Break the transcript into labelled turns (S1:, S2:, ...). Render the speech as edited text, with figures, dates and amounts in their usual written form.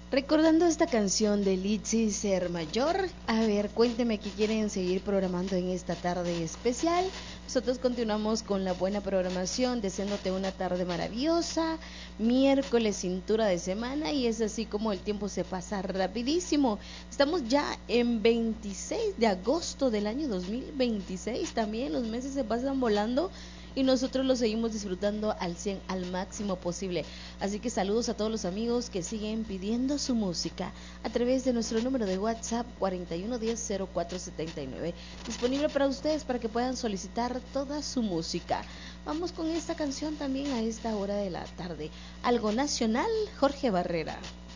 S1: Recordando esta canción de Litzy Ser Mayor, a ver, cuénteme qué quieren seguir programando en esta tarde especial. Nosotros continuamos con la buena programación, deseándote una tarde maravillosa, miércoles, cintura de semana, y es así como el tiempo se pasa rapidísimo. Estamos ya en 26 de agosto del año 2026, también los meses se pasan volando y nosotros lo seguimos disfrutando al 100, al máximo posible. Así que saludos a todos los amigos que siguen pidiendo su música a través de nuestro número de WhatsApp 4110-0479, disponible para ustedes para que puedan solicitar toda su música. Vamos con esta canción también a esta hora de la tarde. Algo nacional, Jorge Barrera.